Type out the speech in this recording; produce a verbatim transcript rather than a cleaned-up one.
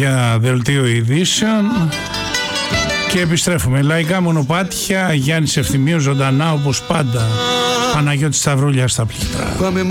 για δελτίο ειδήσεων και επιστρέφουμε. Λαϊκά μονοπάτια, Γιάννης Ευθυμίου ζωντανά όπως πάντα. Παναγιώτης Σταυρούλια στα πλήκτρα.